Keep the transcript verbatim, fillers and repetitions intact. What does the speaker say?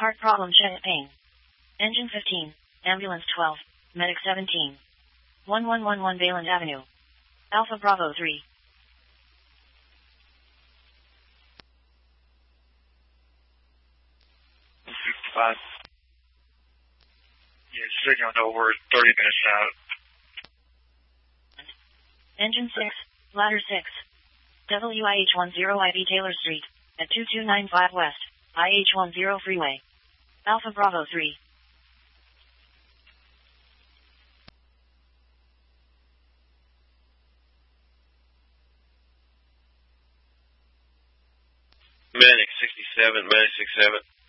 Heart problem, chest pain. Engine fifteen, ambulance twelve, medic seventeen. one one one one Bayland Avenue. Alpha Bravo three. Five. Yeah, signal over thirty minutes out. Engine six, ladder six. W I H ten I B Taylor Street, at two two nine five West, I H ten Freeway. Alpha Bravo three. Manic sixty-seven, Manic sixty-seven.